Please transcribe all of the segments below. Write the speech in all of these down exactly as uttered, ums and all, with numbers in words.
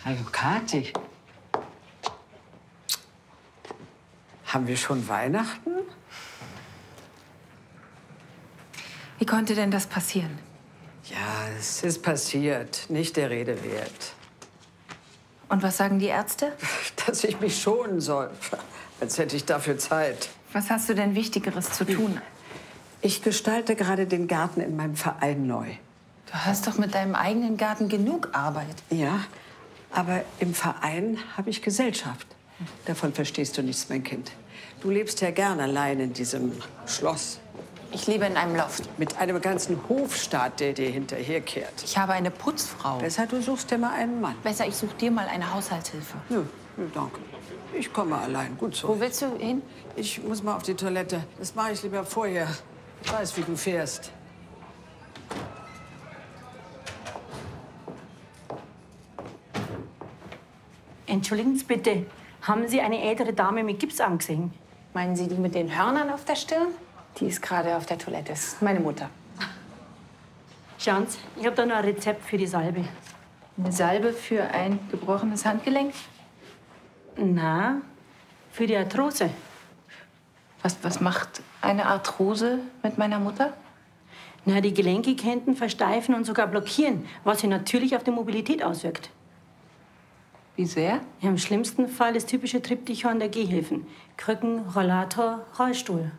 Hallo, Kathi. Haben wir schon Weihnachten? Wie konnte denn das passieren? Ja, es ist passiert. Nicht der Rede wert. Und was sagen die Ärzte? Dass ich mich schonen soll. Als hätte ich dafür Zeit. Was hast du denn Wichtigeres zu tun? Ich gestalte gerade den Garten in meinem Verein neu. Du hast doch mit deinem eigenen Garten genug Arbeit. Ja, aber im Verein habe ich Gesellschaft. Davon verstehst du nichts, mein Kind. Du lebst ja gern allein in diesem Schloss. Ich lebe in einem Loft. Mit einem ganzen Hofstaat, der dir hinterherkehrt. Ich habe eine Putzfrau. Besser, du suchst dir mal einen Mann. Besser, ich suche dir mal eine Haushaltshilfe. Nö, nö, danke. Ich komme allein. Gut so. Wo willst du hin? Ich muss mal auf die Toilette. Das mache ich lieber vorher. Ich weiß, wie du fährst. Entschuldigen Sie bitte, haben Sie eine ältere Dame mit Gipsarm gesehen? Meinen Sie die mit den Hörnern auf der Stirn? Die ist gerade auf der Toilette. Das ist meine Mutter. Schauen Sie, ich habe da noch ein Rezept für die Salbe. Eine Salbe für ein gebrochenes Handgelenk? Na, für die Arthrose. Was, was macht eine Arthrose mit meiner Mutter? Na, die Gelenke könnten versteifen und sogar blockieren, was sich natürlich auf die Mobilität auswirkt. Wie sehr? Ja, im schlimmsten Fall das typische Triptychon der Gehhilfen. Krücken, Rollator, Rollstuhl.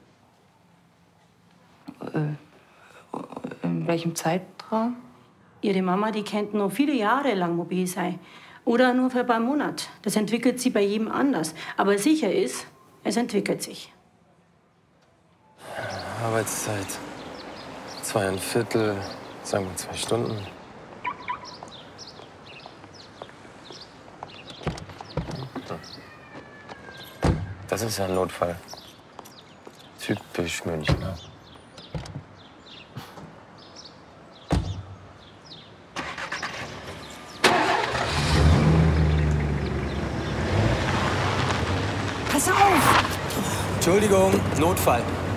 Äh, in welchem Zeitraum? Ihre Mama, die könnte noch viele Jahre lang mobil sein. Oder nur für ein paar Monate. Das entwickelt sich bei jedem anders. Aber sicher ist, es entwickelt sich. Arbeitszeit. Zweieinviertel, sagen wir zwei Stunden. Das ist ja ein Notfall. Typisch Münchner. Pass auf! Entschuldigung, Notfall.